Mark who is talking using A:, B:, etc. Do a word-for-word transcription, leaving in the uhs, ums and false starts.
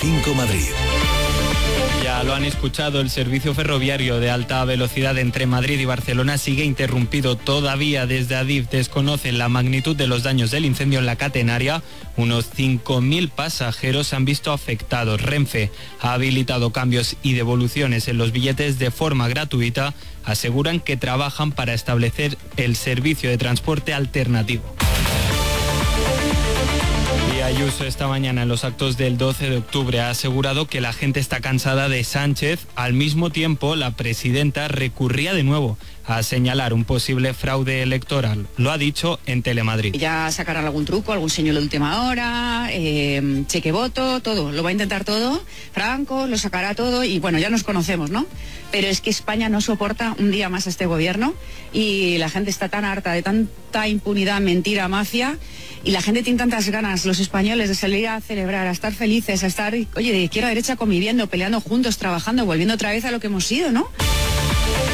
A: cinco Madrid.
B: Ya lo han escuchado, el servicio ferroviario de alta velocidad entre Madrid y Barcelona sigue interrumpido. Todavía desde Adif desconocen la magnitud de los daños del incendio en la catenaria. Unos cinco mil pasajeros se han visto afectados. Renfe ha habilitado cambios y devoluciones en los billetes de forma gratuita. Aseguran que trabajan para establecer el servicio de transporte alternativo. Ayuso esta mañana en los actos del doce de octubre ha asegurado que la gente está cansada de Sánchez. Al mismo tiempo, la presidenta recurría de nuevo a señalar un posible fraude electoral. Lo ha dicho en Telemadrid.
C: Ya sacarán algún truco, algún señuelo de última hora, eh, cheque voto, todo. Lo va a intentar todo. Franco lo sacará todo y bueno, ya nos conocemos, ¿no? Pero es que España no soporta un día más a este gobierno y la gente está tan harta de tanta impunidad, mentira, mafia. Y la gente tiene tantas ganas, los españoles, de salir a celebrar, a estar felices, a estar, oye, de izquierda a derecha conviviendo, peleando juntos, trabajando, volviendo otra vez a lo que hemos sido, ¿no?